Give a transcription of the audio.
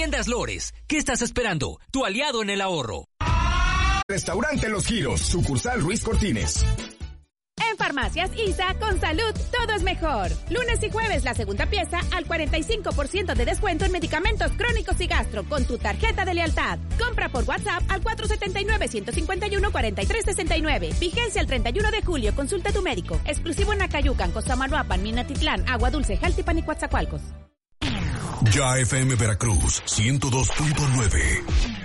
Tiendas Lores. ¿Qué estás esperando? Tu aliado en el ahorro. Restaurante Los Giros, sucursal Ruiz Cortines. En Farmacias ISA, con salud, todo es mejor. Lunes y jueves, la segunda pieza al 45% de descuento en medicamentos crónicos y gastro con tu tarjeta de lealtad. Compra por WhatsApp al 479-151-4369. Vigencia el 31 de julio. Consulta a tu médico. Exclusivo en Acayucan, Cosamaloapan, Minatitlán, Agua Dulce, Jaltipan y Coatzacoalcos. Ya FM Veracruz, 102.9.